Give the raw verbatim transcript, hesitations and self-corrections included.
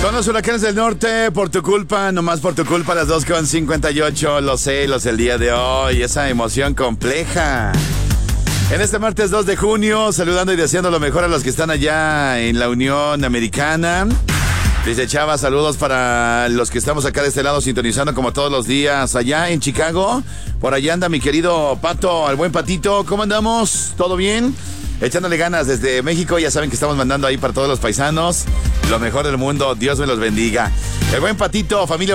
Son los huracanes del norte, por tu culpa, nomás por tu culpa, las dos con cincuenta y ocho, los celos el día de hoy, esa emoción compleja. En este martes dos de junio, saludando y deseando lo mejor a los que están allá en la Unión Americana. Dice Chava, saludos para los que estamos acá de este lado sintonizando como todos los días allá en Chicago. Por allá anda mi querido Pato, al buen Patito. ¿Cómo andamos? ¿Todo bien? Echándole ganas desde México, ya saben que estamos mandando ahí para todos los paisanos lo mejor del mundo, Dios me los bendiga. El buen Patito, familia